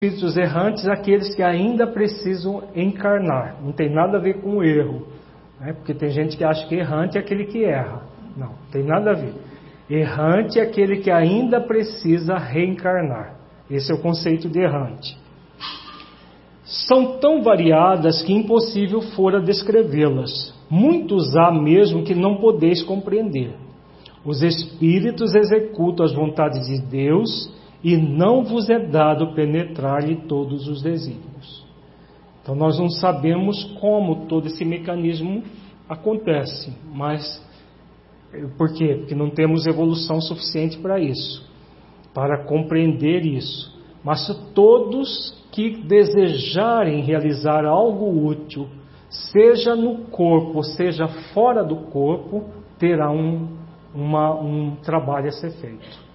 espíritos errantes aqueles que ainda precisam encarnar. Não tem nada a ver com o erro, né? Porque tem gente que acha que errante é aquele que erra. Não tem nada a ver. Errante é aquele que ainda precisa reencarnar. Esse é o conceito de errante. São tão variadas que impossível fora descrevê-las. Muitos há mesmo que não podeis compreender. Os espíritos executam as vontades de Deus e não vos é dado penetrar-lhe todos os desígnios. Então nós não sabemos como todo esse mecanismo acontece, mas por quê? Porque não temos evolução suficiente para isso, para compreender isso. Mas todos que desejarem realizar algo útil, seja no corpo, seja fora do corpo, terá um trabalho a ser feito.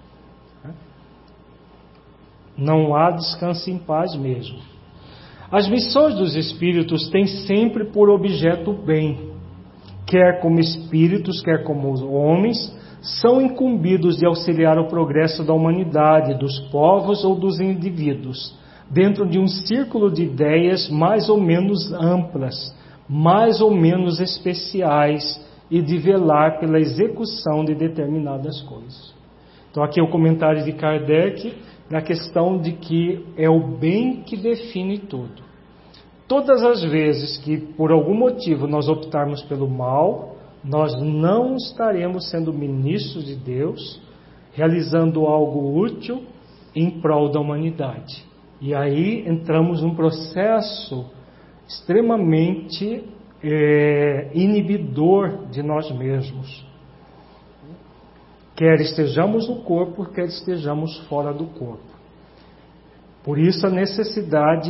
Não há descanso em paz mesmo. As missões dos espíritos têm sempre por objeto o bem. Quer como espíritos, quer como homens, são incumbidos de auxiliar o progresso da humanidade, dos povos ou dos indivíduos, dentro de um círculo de ideias mais ou menos amplas, mais ou menos especiais, e de velar pela execução de determinadas coisas. Então aqui é o comentário de Kardec na questão de que é o bem que define tudo. Todas as vezes que por algum motivo nós optarmos pelo mal, nós não estaremos sendo ministros de Deus, realizando algo útil em prol da humanidade. E aí entramos num processo extremamente inibidor de nós mesmos. Quer estejamos no corpo, quer estejamos fora do corpo. Por isso a necessidade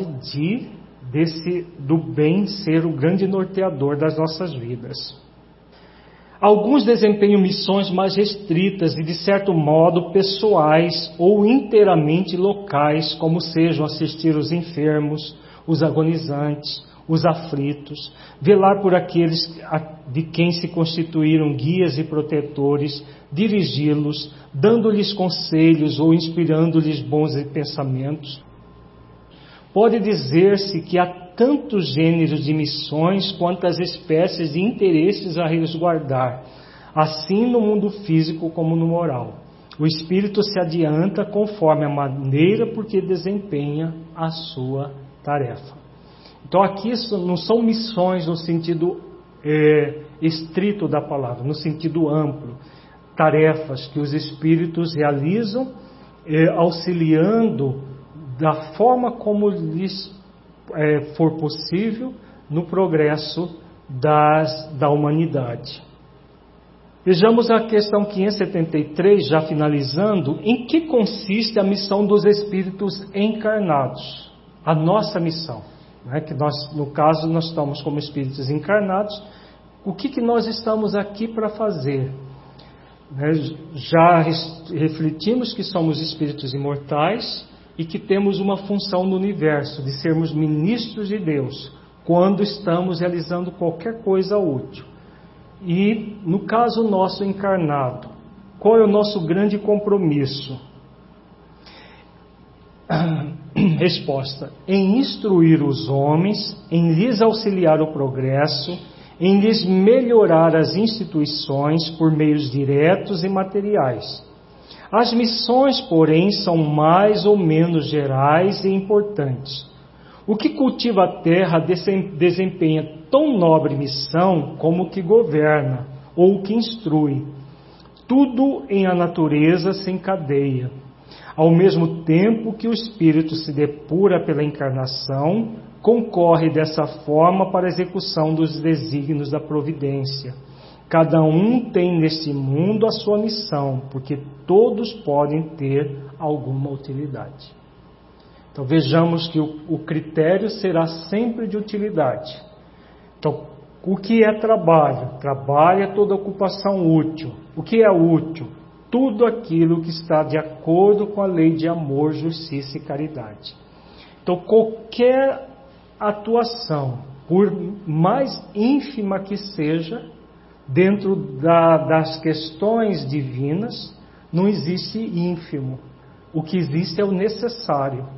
do bem ser o grande norteador das nossas vidas. Alguns desempenham missões mais restritas e, de certo modo, pessoais ou inteiramente locais, como sejam assistir os enfermos, os agonizantes, os aflitos, velar por aqueles de quem se constituíram guias e protetores, dirigi-los, dando-lhes conselhos ou inspirando-lhes bons pensamentos. Pode dizer-se que há tantos gêneros de missões quantas espécies de interesses a resguardar, assim no mundo físico como no moral. O espírito se adianta conforme a maneira por que desempenha a sua tarefa. Então aqui não são missões no sentido estrito da palavra, no sentido amplo. Tarefas que os espíritos realizam, auxiliando da forma como lhes for possível no progresso da humanidade. Vejamos a questão 573, já finalizando, em que consiste a missão dos espíritos encarnados, a nossa missão. Que nós, no caso, nós estamos como espíritos encarnados. O que nós estamos aqui para fazer? Já refletimos que somos espíritos imortais e que temos uma função no universo, de sermos ministros de Deus, quando estamos realizando qualquer coisa útil. E, no caso nosso encarnado, qual é o nosso grande compromisso? Resposta: em instruir os homens, em lhes auxiliar o progresso, em lhes melhorar as instituições por meios diretos e materiais. As missões, porém, são mais ou menos gerais e importantes. O que cultiva a terra desempenha tão nobre missão como o que governa ou o que instrui. Tudo em a natureza se encadeia. Ao mesmo tempo que o espírito se depura pela encarnação, concorre dessa forma para a execução dos desígnios da providência. Cada um tem neste mundo a sua missão, porque todos podem ter alguma utilidade. Então vejamos que o critério será sempre de utilidade. Então, o que é trabalho? Trabalho é toda ocupação útil. O que é útil? Tudo aquilo que está de acordo com a lei de amor, justiça e caridade. Então, qualquer atuação, por mais ínfima que seja, dentro das questões divinas, não existe ínfimo. O que existe é o necessário.